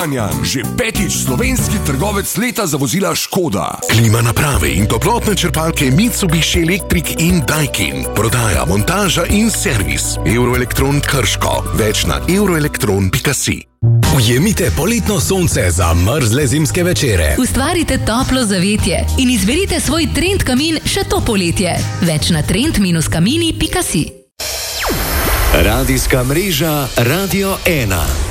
Kranjan, že 5. slovenski trgovec leta za vozila Škoda. Klima naprave in toplotne črpalke Mitsubishi Electric in Daikin. Prodaja, montaža in servis. Euroelektron Krško. Več na euroelektron.si. Ujemite poletno sonce za mrzle zimske večere. Ustvarite toplo zavetje in izberite svoj Trend kamin še to poletje. Več na trend-kamini.si. Radijska mreža Radio 1.